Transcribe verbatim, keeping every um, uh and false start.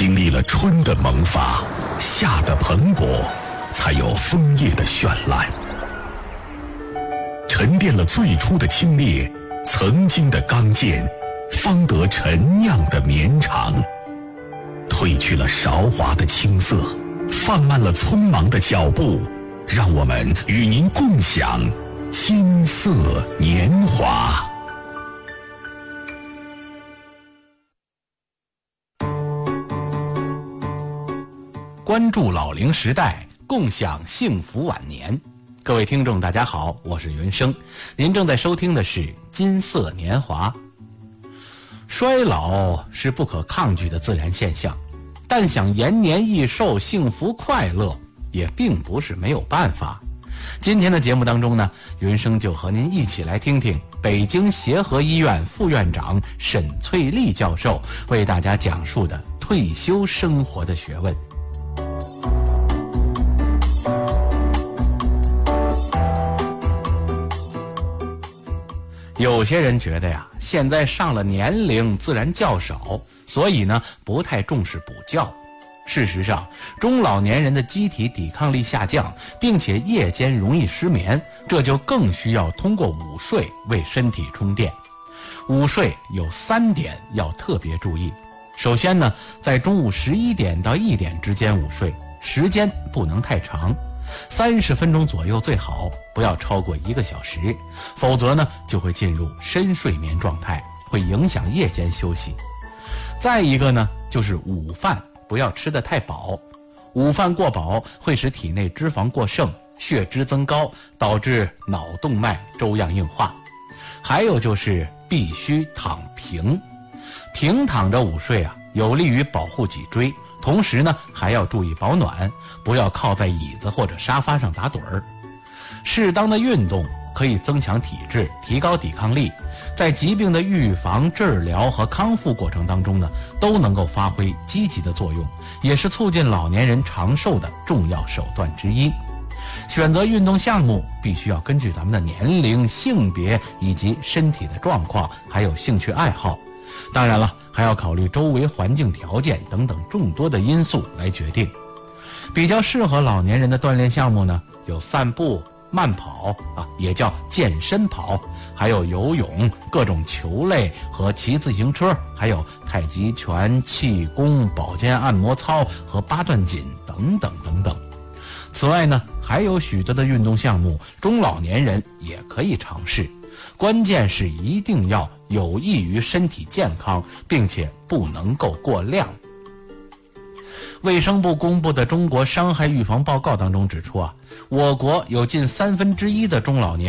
经历了春的萌发，夏的蓬勃，才有枫叶的绚烂。沉淀了最初的清冽，曾经的刚健，方得陈酿的绵长。褪去了韶华的青涩，放慢了匆忙的脚步，让我们与您共享金色年华。 关注老龄时代，共享幸福晚年。各位听众大家好，我是云生，您正在收听的是金色年华。衰老是不可抗拒的自然现象，但想延年益寿、幸福快乐也并不是没有办法。今天的节目当中呢，云生就和您一起来听听北京协和医院副院长沈翠丽教授为大家讲述的退休生活的学问。有些人觉得呀，现在上了年龄自然较少，所以呢不太重视补觉。事实上，中老年人的机体抵抗力下降，并且夜间容易失眠，这就更需要通过午睡为身体充电。午睡有三点要特别注意。首先呢，在中午十一点到一点之间午睡，时间不能太长，三十分钟左右最好，不要超过一个小时，否则呢就会进入深睡眠状态，会影响夜间休息。再一个呢，就是午饭不要吃得太饱，午饭过饱会使体内脂肪过剩，血脂增高，导致脑动脉粥样硬化。还有就是必须躺平，平躺着午睡啊，有利于保护脊椎，同时呢还要注意保暖，不要靠在椅子或者沙发上打盹儿。适当的运动可以增强体质，提高抵抗力，在疾病的预防、治疗和康复过程当中呢，都能够发挥积极的作用，也是促进老年人长寿的重要手段之一。选择运动项目必须要根据咱们的年龄、性别以及身体的状况，还有兴趣爱好。当然了，还要考虑周围环境条件等等众多的因素来决定。比较适合老年人的锻炼项目呢，有散步、慢跑啊，也叫健身跑，还有游泳、各种球类和骑自行车，还有太极拳、气功、保健按摩操和八段锦等等等等。此外呢，还有许多的运动项目，中老年人也可以尝试。关键是一定要有益于身体健康，并且不能够过量。卫生部公布的中国伤害预防报告当中指出啊，我国有近三分之一的中老年